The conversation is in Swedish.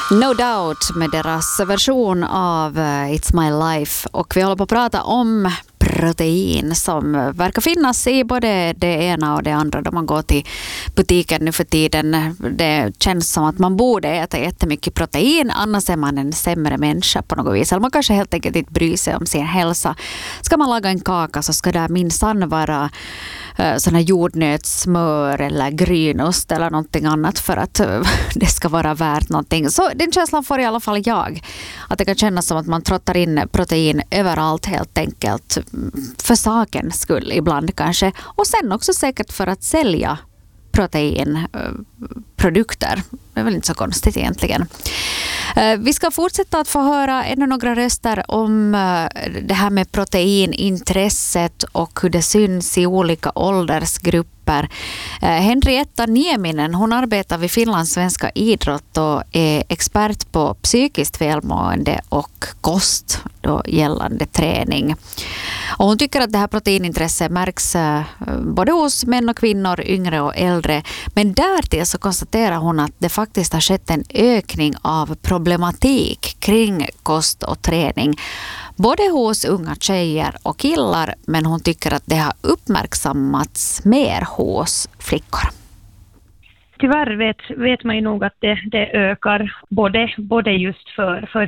No Doubt med deras version av It's My Life. Och vi håller på att prata om protein som verkar finnas i både det ena och det andra då man går till butiken nu för tiden. Det känns som att man borde äta jättemycket protein, annars är man en sämre människa på något vis. Eller man kanske helt enkelt inte bryr sig om sin hälsa. Ska man laga en kaka så ska det minsann vara såna jordnötssmör eller grynost eller någonting annat för att det ska vara värt någonting. Så den känslan får i alla fall jag. Att det kan kännas som att man trottar in protein överallt helt enkelt. För sakens skull ibland kanske. Och sen också säkert för att sälja proteinprodukter. Det är väl inte så konstigt egentligen. Vi ska fortsätta att få höra ännu några röster om det här med proteinintresset och hur det syns i olika åldersgrupper. Henrietta Nieminen, hon arbetar vid Finlands svenska idrott och är expert på psykiskt välmående och kost då gällande träning. Och hon tycker att det här proteinintresset märks både hos män och kvinnor, yngre och äldre. Men därtill så konstaterar hon att det faktiskt har skett en ökning av problematik kring kost och träning. Både hos unga tjejer och killar, men hon tycker att det har uppmärksammats mer hos flickor. Tyvärr vet man ju nog att det ökar både just för